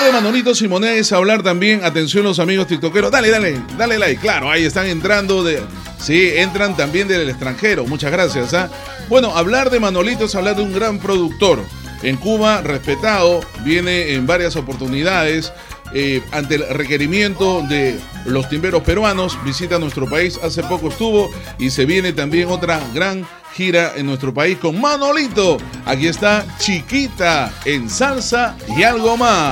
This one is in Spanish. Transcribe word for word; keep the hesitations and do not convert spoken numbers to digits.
de Manolito Simonet es hablar también, atención los amigos tiktokeros, dale, dale, dale like, claro, ahí están entrando, de, sí, entran también del extranjero, muchas gracias. ¿eh? Bueno, hablar de Manolito es hablar de un gran productor, en Cuba respetado, viene en varias oportunidades, eh, ante el requerimiento de los timberos peruanos, visita nuestro país, hace poco estuvo y se viene también otra gran gira en nuestro país con Manolito. Aquí está Chiquita en salsa y algo más.